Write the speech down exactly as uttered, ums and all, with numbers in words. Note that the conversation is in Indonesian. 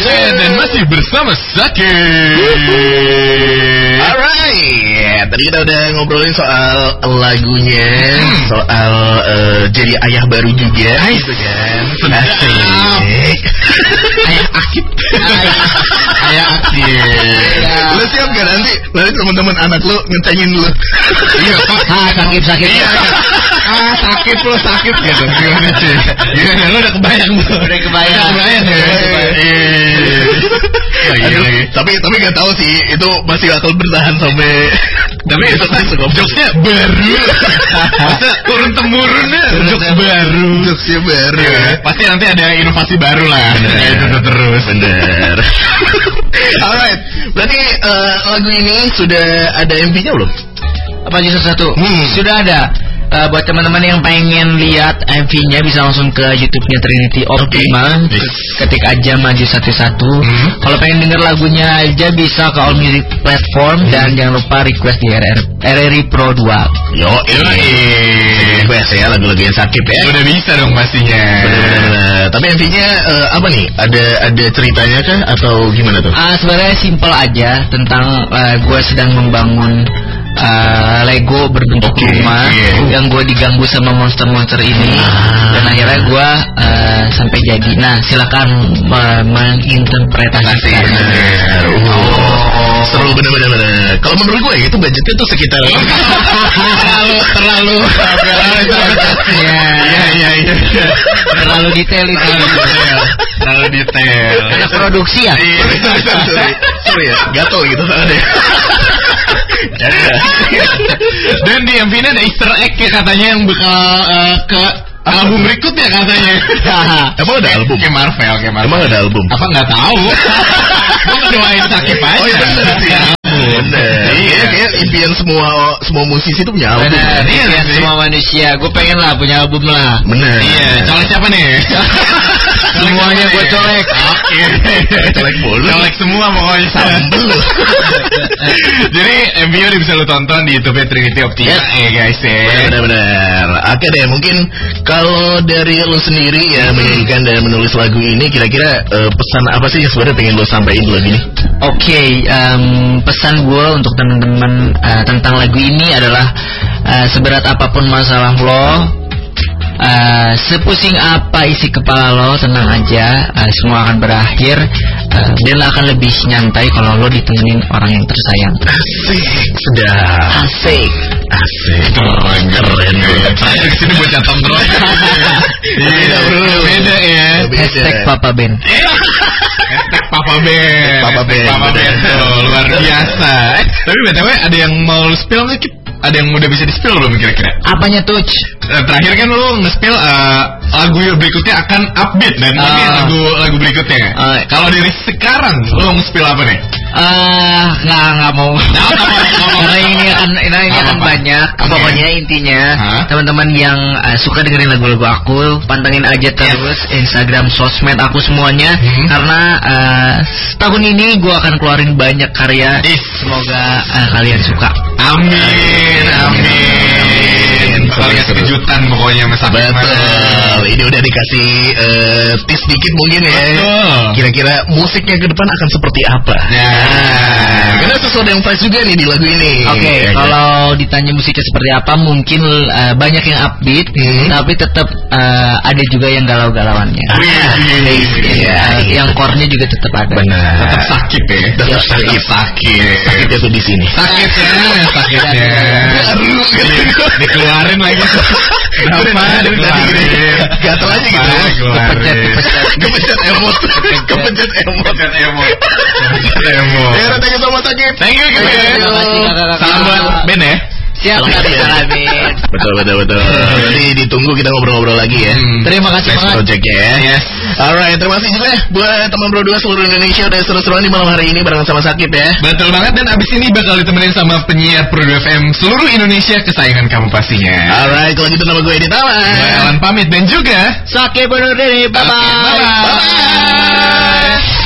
Dan masih bersama Sakit. Alright, tadi kita udah ngobrolin soal lagunya, hmm. soal uh, jadi ayah baru juga, gitu kan? Asik. Ayah akib. Ayah akib. Lu siap gak nanti? Nanti teman-teman anak lu ngecengin lu. Iya, Pak. Ah, sakit sakit. Iya. Ah, sakit lu sakit gitu. Gimana sih? Gimana lu udah kebayang lu? Udah kebayang. Udah kebayang ya. Aduh, tapi tapi nggak tahu sih itu masih bakal bertahan sampai. Tapi itu jokesnya baru. Masa turun temurunnya jokes baru. Jokesnya baru. Ya, pasti nanti ada inovasi baru lah. Itu terus. Bener. Alright, berarti uh, lagu ini sudah ada M V-nya belum? Apa justru satu? Hmm. Sudah ada. Uh, buat teman-teman yang pengen lihat M V-nya bisa langsung ke YouTube-nya Trinity Optima. Okay. Ketik aja Maju Satu Satu. Hmm. Kalau pengen denger lagunya aja bisa ke all music platform. Hmm. Dan jangan lupa request di R R I Pro dua. Yo, eh, request ya lagu-lagu yang sakit ya. Udah bisa dong pastinya. Bener-bener. Tapi M V-nya uh, apa nih? Ada ada ceritanya kah atau gimana tuh? Ah, uh, sebenarnya simple aja tentang uh, gue sedang membangun Uh, Lego berbentuk okay, rumah yeah. yang gue diganggu sama monster-monster ini ah. dan akhirnya gue uh, sampai jadi. Nah, silakan uh, menginterpretasikan. Oh, oh, seru bener-bener. Kalau menurut gue itu budgetnya tuh sekitar terlalu terlalu ya ya ya terlalu detail itu. Terlalu detail. Anak produksi ya. Sorry, sorry ya, gatel gitu soalnya. Dan di M V-nya ada Easter egg ya katanya yang bakal uh, ke album berikutnya katanya. Emang ada album? Kayak Marvel, kayak Marvel. Emang ada album? Apa nggak tahu? Gue ngedoain Sakit aja. Oh iya bener sih. Bener. Iya kayak impian semua semua musisi itu punya album. Bener. Impian semua manusia. Gue pengen lah punya album lah. Bener. Iya. Colek siapa nih? Semuanya gue colek. Oke. Colek mulu. Colek semua pokoknya. Sambel. Jadi M V-nya bisa lo tonton di YouTube Trinity Optima ya guys ya. Bener-bener. Oke deh, mungkin kalau dari lo sendiri ya menyanyikan dan menulis lagu ini, kira-kira uh, pesan apa sih yang sebenarnya pengen lo sampaikan di lagu ini? Oke, okay, um, pesan gue untuk teman-teman uh, tentang lagu ini adalah uh, seberat apapun masalah lo, uh, sepusing apa isi kepala lo, tenang aja, uh, semua akan berakhir, uh, dan lo akan lebih nyantai kalau lo ditemenin orang yang tersayang. Asik, sudah asik. Asik, keren, keren. Asik sini buat catong terus. Beda bro, beda ya. Hashtag Papa Ben. Hashtag Papa Ben. Papa Ben. Papa Ben. Luar biasa. Tapi B T W ada yang mau spill nggak? Ada yang udah bisa di-spill belum kira-kira? Apanya tuh? Terakhir kan lu nge-spill uh, lagu berikutnya akan upbeat dan uh, ini lagu lagu berikutnya. Uh, Kalau dari sekarang lu nge-spill apa nih? Ah, uh, nggak nggak mau. Karena ini akan ini, ini akan banyak. Okay. Pokoknya intinya huh? teman-teman yang uh, suka dengerin lagu-lagu aku, pantengin aja terus yes. Instagram, sosmed aku semuanya. Hmm. Karena uh, tahun ini gue akan keluarin banyak karya. Yes. Semoga uh, kalian suka. Amin, amin. Bakal kasih kejutan pokoknya Mas. Betul. Ini udah dikasih uh, tips dikit mungkin ya. Betul. Kira-kira musiknya ke depan akan seperti apa? Ya. Nah, karena sesuatu yang fresh juga nih di lagu ini. Oke, okay, ya, kalau ya. ditanya musiknya seperti apa, mungkin uh, banyak yang upbeat, hmm. tapi tetap uh, ada juga yang galau-galauannya. Ah, iya, iya, iya, uh, yang core-nya juga tetap ada. Benar. Tetap sakit ya. Tetap ya, sakit. Sakit. Sakitnya tuh di sini. Sakitnya, sakitnya. Baru dikeluarin lagi. Berapa dikeluarin? Gatel aja gitu. Kepencet, kepencet. Kepencet emot. Kepencet emot. Kepencet emot. Kepencet emot. Ya, thank you so much Sakit. Thank you, Kak. Salam buat Ben ya. Siap, salamin. Betul, betul, betul. Nanti ditunggu kita ngobrol-ngobrol lagi ya. Hmm. Terima kasih banget. Project ya. Yes. Alright, terima kasih juga buat teman Bro dua seluruh Indonesia udah seru-seruan di malam hari ini barengan sama Sakit ya. Betul banget, dan abis ini bakal ditemenin sama penyiar Pro dua F M seluruh Indonesia kesayangan kamu pastinya. Alright, kalau gitu nama gue Edi Tawan. Gue Alan pamit dan juga Sakit bener diri. Bye bye. Bye bye.